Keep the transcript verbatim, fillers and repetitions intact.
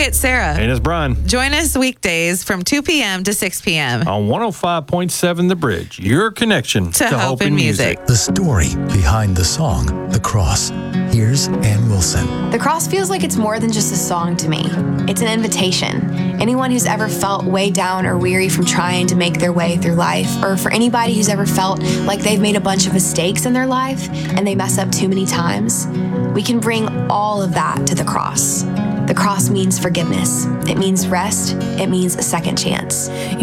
it's Sarah. And it's Brian. Join us weekdays from two p.m. to six p.m. on one oh five point seven The Bridge, your connection to, to hope, hope and and music. music. The story behind the song, The Cross. Here's Ann Wilson. The Cross feels like it's more than just a song to me. It's an invitation. Anyone who's ever felt way down or weary from trying to make their way through life, or for anybody who's ever felt like they've made a bunch of mistakes in their life and they mess up too many times, we can bring all of that to the cross. The cross means forgiveness. It means rest. It means a second chance.